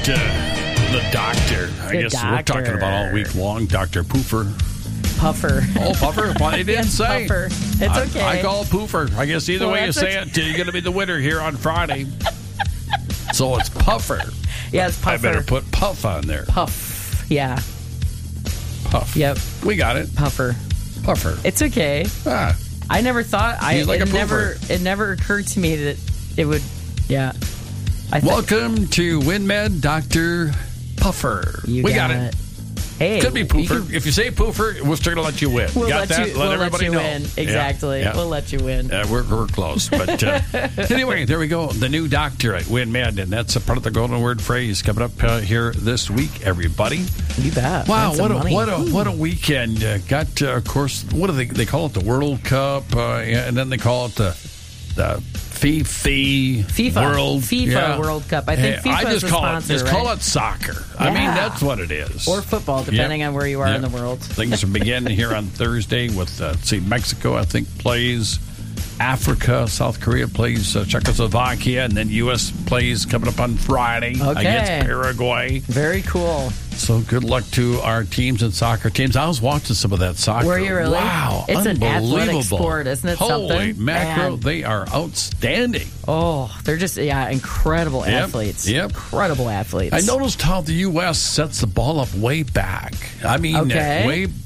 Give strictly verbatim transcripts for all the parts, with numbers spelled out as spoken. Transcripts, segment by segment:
uh, the doctor. I The guess doctor. we're talking about all week long. Doctor Poofer. Puffer. Oh, Puffer? Well, they didn't Yes, say. Puffer. It's I, okay. I call it Poofer. I guess either Well, way you that's say okay. it, you're going to be the winner here on Friday. So it's Puffer. Yeah, it's Puffer. I better put Puff on there. Puff. Yeah. Puff. Yep. We got it. Puffer. Puffer. It's okay. Ah. I never thought. I He's like it a never. poofer. It never occurred to me that it would. Yeah. I th- Welcome to WinMed, Doctor Puffer. You we got, got it. it. Hey, Could be you Poofer. can- If you say Poofer, we're still going to let you win. We'll got let that? you. let we'll everybody let you know. win. Yeah, Exactly. yeah. We'll let you win. Uh, we're, we're close. But uh, anyway, there we go. The new doctor at WinMed, and that's a part of the golden word phrase coming up uh, here this week, everybody. You bet. Wow, Find some what a, money. what a what a weekend. Uh, got, uh, of course, what do they they call it? The World Cup, uh, and then they call it the, the FIFA, FIFA World FIFA yeah. World Cup. I think Hey, FIFA I just is the call sponsor, it just right? call it soccer. I mean, Yeah. that's what it is. Or football, depending Yep. on where you are Yep. in the world. Things are beginning here on Thursday with, uh, let's see, Mexico, I think, plays Africa. South Korea plays uh, Czechoslovakia. And then U S plays coming up on Friday Okay. against Paraguay. Very cool. So good luck to our teams and soccer teams. I was watching some of that soccer. Were you really? Wow. It's an athletic unbelievable. sport, isn't it Holy something? mackerel, Man. they are outstanding. Oh, they're just, yeah, incredible Yep, athletes. yep. Incredible athletes. I noticed how the U S sets the ball up way back. I mean, Okay. uh, way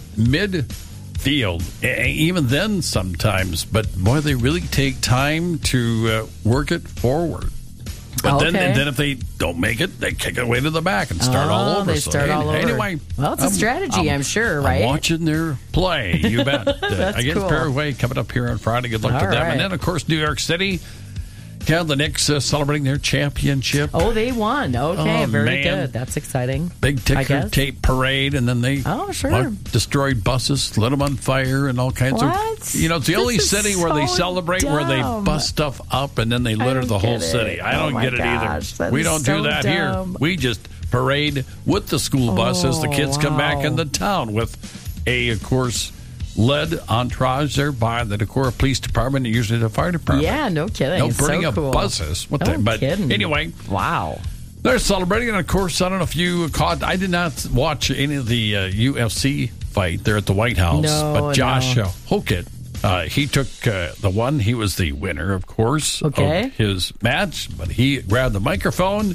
midfield. E- Even then, sometimes. But boy, they really take time to uh, work it forward. But then, Okay. and then if they don't make it, they kick it away to the back and start Oh, all over. they So, start hey, all over. Anyway, Well, it's a strategy, I'm sure, right? I'm watching their play. You bet. Uh, That's against cool. Paraguay coming up here on Friday. Good luck All to them. right. And then, of course, New York City. Yeah, the Knicks uh, celebrating their championship. Oh, they won. Okay, Oh, very man. good. That's exciting. Big I ticker guess. tape parade, and then they Oh, sure. well, destroyed buses, lit them on fire, and all kinds What? of. You know, it's the This only is city where they so celebrate where they dumb. bust stuff up and then they I litter don't the whole get it. city. I Oh, don't my get it gosh, either. that We is don't so do that dumb. here. We just parade with the school buses. the Oh, kids come back wow. into town with a, of course, led entourage there by the Decorah Police Department and usually the fire department. Yeah, no kidding. No It's burning so of cool. buses. What No the, but kidding. anyway. Wow. They're celebrating, and of course, I don't know if you caught. I did not watch any of the uh, U F C fight there at the White House, No, but Josh no. uh, Hokett, uh, he took uh, the one. He was the winner, of course, Okay. of his match. But he grabbed the microphone.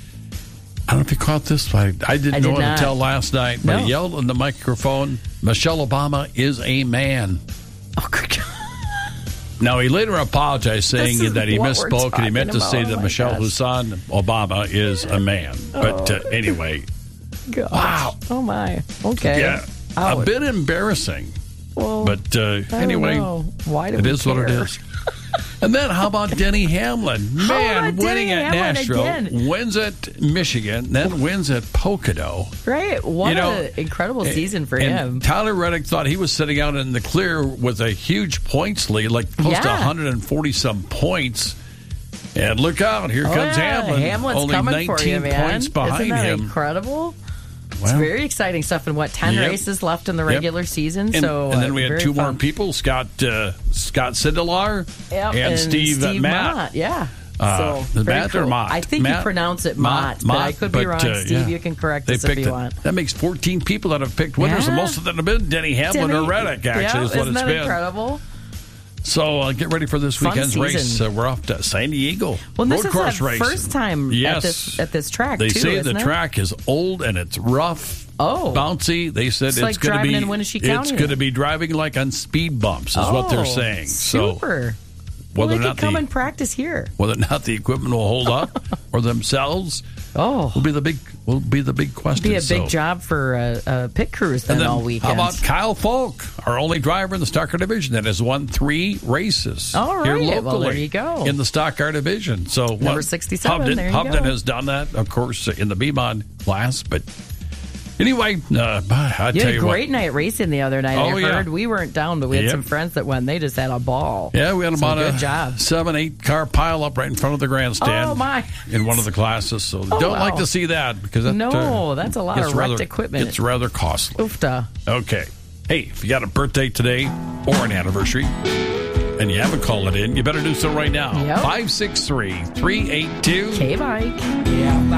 I don't know if you caught this. I, I didn't I know did it not. until last night. But No. he yelled in the microphone, "Michelle Obama is a man." Oh, good God. Now, he later apologized, saying This is that he what we're misspoke and he meant to talking say about. that Oh, my Michelle gosh. Hussein Obama is a man. But uh, anyway, Gosh. Wow. Oh, my. Okay. yeah, a Ouch. bit embarrassing. Well, But uh, I don't anyway, know. Why do it we is what it care? is. And then how about Denny Hamlin? Man, about winning Denny at Hamlin Nashville, again? wins at Michigan, then wins at Pocono. Right. What You know, an incredible season for and him. Tyler Reddick thought he was sitting out in the clear with a huge points lead, like close to Yeah. one hundred forty some points. And look out, here Oh, comes yeah. Hamlin. Hamlin's Only coming nineteen for you, man. points behind Isn't that him. incredible? Well, It's very exciting stuff. And what, ten Yep. races left in the Yep. regular season? And, so and then uh, we had very two more fun. people, Scott uh, Scott Sindelar Yep, and, Steve, uh, Matt. Mott. Yeah. Uh, so the very Matt or cool. Mott? I think Matt? you pronounce it Mott, Mott, but I could be but, wrong. uh, Steve, yeah. you can correct They us if picked you it. want. That makes fourteen people that have picked winners, and Yeah. most of them have been Denny Hamlin Denny- or Reddick, actually, yeah, is what isn't it's that been. incredible? So uh, get ready for this Fun weekend's race. season. Uh, we're off to San Diego. Well, this Road is course the race. first time yes. at this at this track. They too, say isn't the it? track is old and it's rough. Oh. bouncy. They said It's it's, like going to driving be in Wenatchee it's County. going to be driving like on speed bumps, is what they're Oh, saying. Super. So whether well, or they not could come the and practice here. whether or not the equipment will hold up or themselves Oh, will be the big will be the big question. be a big So- job for uh, uh, pit crews then, And then all how weekend. about Kyle Falk, our only driver in the stock car division that has won three races All here right. locally Well, there you go. in the stock car division. So Number what- sixty-seven, Hubden, there you Hubden go. has done that, of course, in the B-Mod class. But anyway, uh, I You tell had a you great what. night racing the other night. Oh, I yeah. heard we weren't down, but we had Yep. some friends that went. They just had a ball. Yeah, we had So about good a job. seven, eight car pile up right in front of the grandstand. Oh, my. In one of the classes, so Oh, don't wow. like to see that because that, No, uh, that's a lot gets of wrecked rather, equipment. It's rather costly. Oofta. Okay. Hey, if you got a birthday today or an anniversary and you haven't called it in, you better do so right now. Yep. five six three, three eight two K-Bike. Yeah.